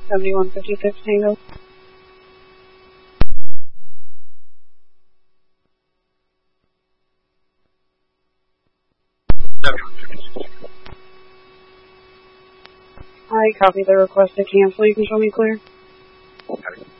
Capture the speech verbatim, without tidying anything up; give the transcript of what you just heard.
seventy-one fifty-six Tango. I copy the request to cancel. You can show me clear. Okay.